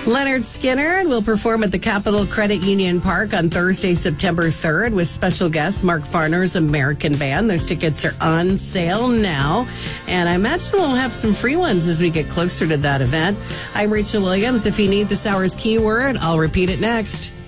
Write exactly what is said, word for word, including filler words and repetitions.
Leonard Skinner will perform at the Capital Credit Union Park on Thursday, September third, with special guest Mark Farner's American Band. Those tickets are on sale now, and I imagine we'll have some free ones as we get closer to that event. I'm Rachel Williams. If you need this hour's keyword, I'll repeat it next.